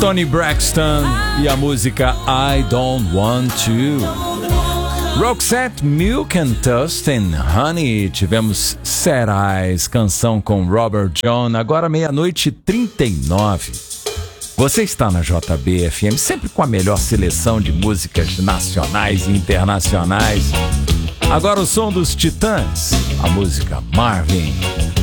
Toni Braxton e a música I Don't Want To. Roxette, Milk and Toast and Honey. Tivemos Sad Eyes, canção com Robert John. Agora 00:39. Você está na JB-FM, sempre com a melhor seleção de músicas nacionais e internacionais. Agora o som dos Titãs, a música Marvin.